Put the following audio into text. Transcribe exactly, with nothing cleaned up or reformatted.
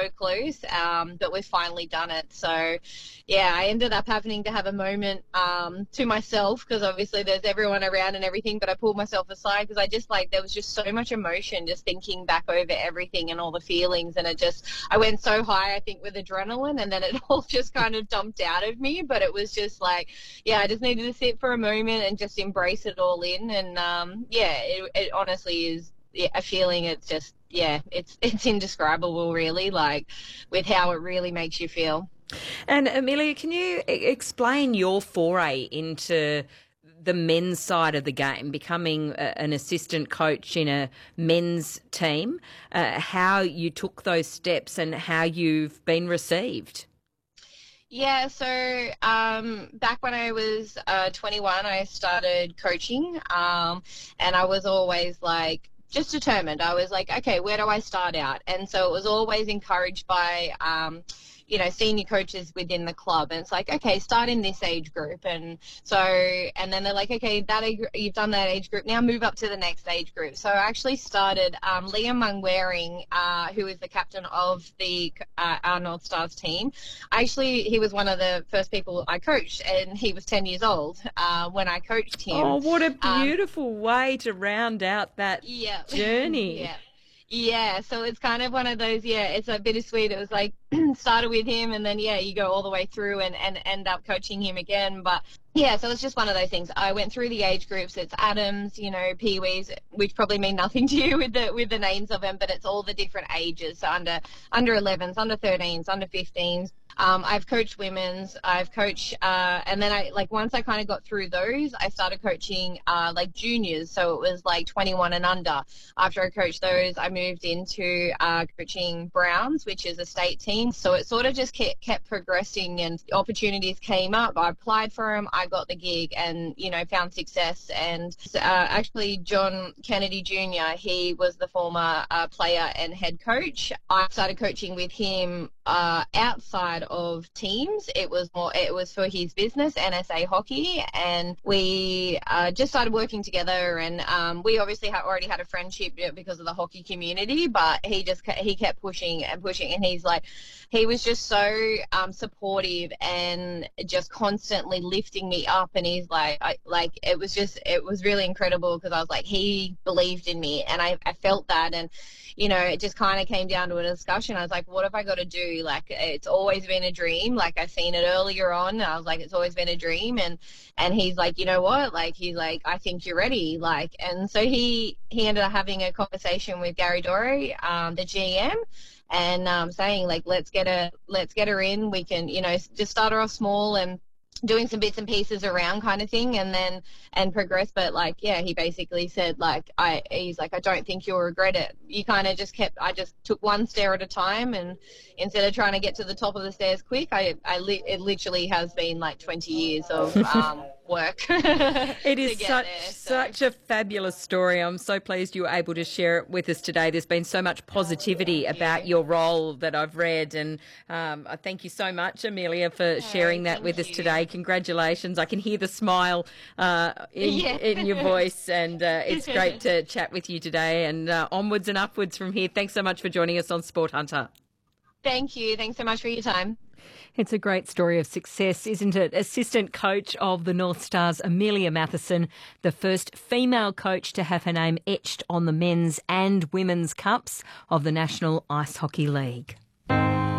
so close, um, but we've finally done it. So, yeah, I ended up having to have a moment um, to myself because obviously there's everyone around and everything, but I pulled myself aside because I just like there was just so much emotion just thinking back over everything and all the feelings, and it just I went so high I think with adrenaline, and then it all just kind of dumped out of me. But it was just like, yeah, I just needed to sit for a moment and just embrace it all in, and um, yeah, it, it honestly is a feeling. It's just yeah, it's it's indescribable really, like with how it really makes you feel. And Amelia, can you e- explain your foray into the men's side of the game, becoming a, an assistant coach in a men's team, uh, how you took those steps and how you've been received? Yeah, so um, back when I was uh, twenty-one, I started coaching, um, and I was always like, just determined. I was like, okay, where do I start out? And so it was always encouraged by, um, you know, senior coaches within the club. And it's like, okay, start in this age group. And so, and then they're like, okay, that age, you've done that age group, now move up to the next age group. So I actually started, um, Liam Mungwaring, uh, who is the captain of the uh, our North Stars team. Actually, he was one of the first people I coached, and he was ten years old uh, when I coached him. Oh, what a Um, beautiful way to round out that yeah. journey. Yeah. Yeah, so it's kind of one of those, yeah, it's a bittersweet. It was like started with him and then, yeah, you go all the way through and, and end up coaching him again. But, yeah, so it's just one of those things. I went through the age groups. It's Adams, you know, Pee-wees, which probably mean nothing to you with the with the names of them, but it's all the different ages. So under under elevens, under thirteens, under fifteens. Um, I've coached women's, I've coached, uh, and then I, like, once I kind of got through those, I started coaching, uh, like juniors. So it was like twenty-one and under. After I coached those, I moved into, uh, coaching Browns, which is a state team. So it sort of just kept, kept progressing and opportunities came up. I applied for them, I got the gig and, you know, found success. And, uh, actually John Kennedy Junior, he was the former, uh, player and head coach. I started coaching with him, uh, outside of teams. It was more, it was for his business, N S A Hockey, and we uh, just started working together. And um, we obviously ha- already had a friendship because of the hockey community, but he just he kept pushing and pushing, and he's like, he was just so um, supportive and just constantly lifting me up. And he's like, I, like it was just, it was really incredible because I was like, he believed in me, and I, I felt that. And you know, it just kind of came down to a discussion. I was like, what have I got to do? Like, it's always been a dream. Like, I seen it earlier on. I was like, it's always been a dream. And, and he's like, you know what? Like, he's like, I think you're ready. Like, and so he, he ended up having a conversation with Gary Dorey, um, the G M, and um, saying like, let's get a, let's get her in. We can, you know, just start her off small and doing some bits and pieces around kind of thing, and then and progress. But like, yeah, he basically said like, I he's like, I don't think you'll regret it. You kind of just kept, I just took one stair at a time, and instead of trying to get to the top of the stairs quick, I I li- it literally has been like twenty years of um work. It is such there, so. such a fabulous story. I'm so pleased you were able to share it with us today. There's been so much positivity Thank about you. your role that I've read, and um, I thank you so much, Amelia, for sharing that thank with us you. today. Congratulations. I can hear the smile uh, in, Yeah. in your voice, and uh, it's great to chat with you today, and uh, onwards and upwards from here. Thanks so much for joining us on Sport Hunter. Thank you. Thanks so much for your time. It's a great story of success, isn't it? Assistant coach of the North Stars, Amelia Matheson, the first female coach to have her name etched on the men's and women's cups of the National Ice Hockey League.